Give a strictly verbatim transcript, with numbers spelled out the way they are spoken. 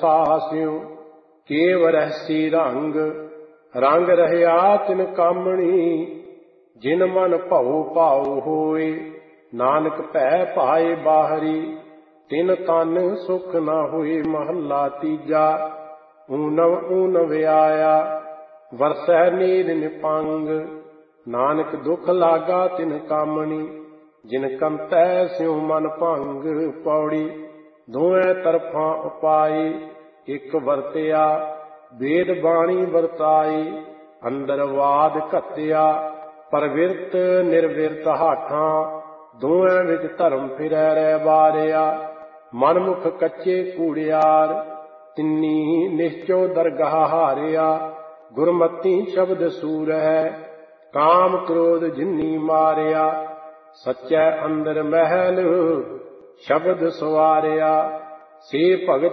ਸਾਸਿਉ। Cave ਰਹਿਸੀ ਰੰਗ ਰੰਗ ਰਹਿਆ ਤਿਨ ਕਾਮਣੀ। ਜਿਨ ਮਨ ਭਉ ਭਾਉ ਹੋਏ ਨਾਨਕ ਭੈ ਭਾਏ ਬਾਹਰੀ। ਤਿਨ ਤਨ ਸੁਖ ਨ ਹੋਏ ਮਹੱਲਾ ਤੀਜਾ। ਊਨਵ ਊਨਵ ਆਇਆ ਵਰਸੈ ਨੀਰ ਨਿਪੰਗ। ਨਾਨਕ ਦੁਖ ਲਾਗਾ ਤਿਨ ਕਾਮਣੀ। ਜਿਨ ਕੰਤੈ ਸਿਉ ਮਨ ਭੰਗ। ਪੌੜੀ ਦੋਵੇਂ ਤਰਫਾਂ ਉਪਾਈ ਇਕ ਵਰਤਿਆ। ਵੇਦ ਬਾਣੀ ਵਰਤਾਈ ਅੰਦਰ ਵਾਦ ਘੱਤਿਆ। ਪਰਵਿਰਤ ਨਿਰਵਿਰਤ ਹਾਠਾਂ ਦੋਵੇਂ ਵਿੱਚ ਧਰਮ ਫਿਰੈ ਰਹਿ ਬਾਰਿਆ। ਮਨਮੁਖ ਕੱਚੇ ਕੂੜਿਆਰ ਤਿੰਨੀ ਨਿਸ਼ਚੋ ਦਰਗਾਹ ਹਾਰਿਆ। ਗੁਰਮਤੀ ਸ਼ਬਦ ਸੂਰ ਹੈ ਕਾਮ ਕ੍ਰੋਧ ਜਿਨੀ ਮਾਰਿਆ। ਸੱਚੈ ਅੰਦਰ ਮਹਿਲ ਸ਼ਬਦ ਸਵਾਰਿਆ। ਸੇ ਭਗਤ